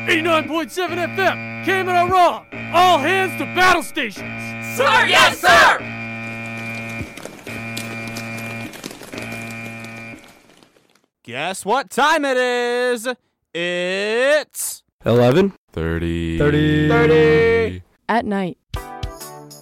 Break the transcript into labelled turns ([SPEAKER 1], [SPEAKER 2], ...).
[SPEAKER 1] 89.7 FM, Camera Raw. All hands to battle stations.
[SPEAKER 2] Sir, yes, sir!
[SPEAKER 3] Guess what time it is? It's
[SPEAKER 4] 11.
[SPEAKER 5] 30.
[SPEAKER 4] 30.
[SPEAKER 6] At night.